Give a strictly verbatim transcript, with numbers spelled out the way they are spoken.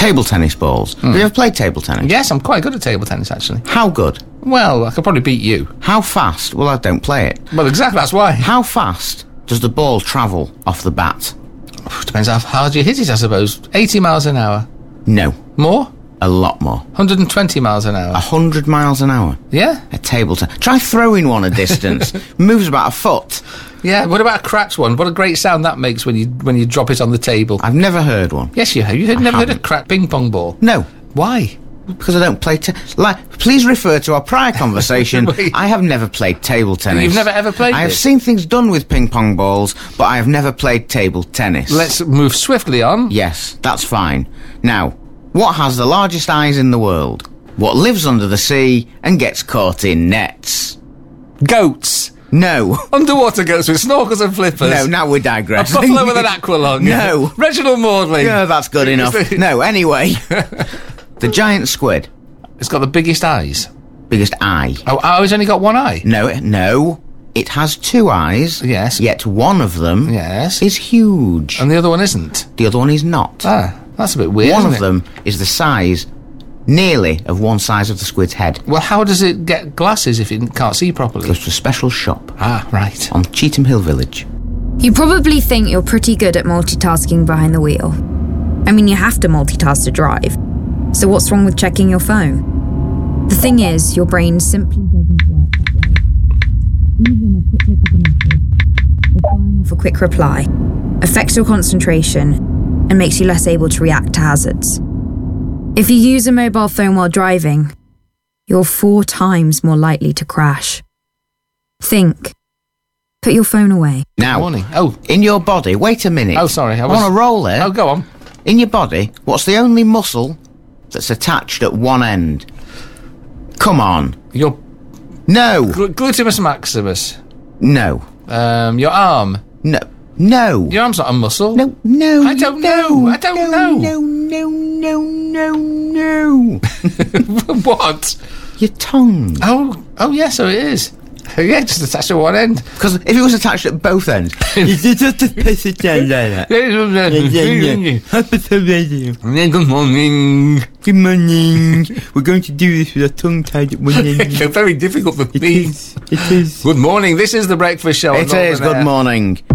Table tennis balls. Mm. Have you ever played table tennis? Yes, I'm quite good at table tennis, actually. How good? Well, I could probably beat you. How fast? Well, I don't play it. Well, exactly, that's why. How fast does the ball travel off the bat? Depends how hard you hit it, I suppose. eighty miles an hour. No. More? A lot more. one hundred twenty miles an hour. one hundred miles an hour? Yeah. A table tennis. Try throwing one a distance. Moves about a foot. Yeah, what about a cracked one? What a great sound that makes when you when you drop it on the table. I've never heard one. Yes, you have. You've never haven't. heard a cracked ping pong ball? No. Why? Because I don't play... Te- like, please refer to our prior conversation. I have never played table tennis. You've never ever played I have it? seen things done with ping pong balls, but I have never played table tennis. Let's move swiftly on. Yes, that's fine. Now, what has the largest eyes in the world? What lives under the sea and gets caught in nets? Goats. No. Underwater goats with snorkels and flippers. No, now we're A digressing. buffalo with an aqualung. No. Reginald Maudley. Yeah, that's good enough. No, anyway. The giant squid. It's got the biggest eyes. Biggest eye. Oh, oh, it's only got one eye? No, it- no. It has two eyes. Yes. Yet one of them Yes. is huge. And the other one isn't? The other one is not. Ah, that's a bit weird, one isn't of it? them is the size, nearly, of one size of the squid's head. Well, how does it get glasses if it can't see properly? Goes to a special shop Ah, right. on Cheetham Hill Village. You probably think you're pretty good at multitasking behind the wheel. I mean, you have to multitask to drive. So what's wrong with checking your phone? The thing is, your brain simply doesn't work that way. Even a quick look at a message, or firing off a quick reply, affects your concentration and makes you less able to react to hazards. If you use a mobile phone while driving, you're four times more likely to crash. Think. Put your phone away. Now, Morning. Oh. in your body, wait a minute. Oh, sorry. I I was... want to roll there. Oh, go on. In your body, what's the only muscle that's attached at one end? Come on. Your No. gl- gluteus maximus. No. Um, your arm. No. No. Your arm's not a muscle. No, no. I don't no, know. I don't no, know. No, no, no, no, no. What? Your tongue. Oh, oh, yeah, so it is. Yeah, just attached to one end. Because if it was attached at both ends, you just have to piss it down like that. Good morning. Good morning. We're going to do this with our tongue tied at one end. Very difficult for It me. is. It is. Good morning. This is the breakfast show. It is. Good morning.